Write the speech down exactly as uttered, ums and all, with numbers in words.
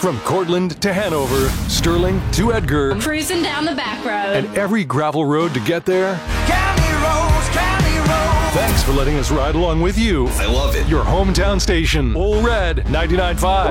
From Cortland to Hanover, Sterling to Edgar, cruising down the back road, and every gravel road to get there. County roads, county roads. Thanks for letting us ride along with you. I love it. Your hometown station, Ole Red ninety-nine point five.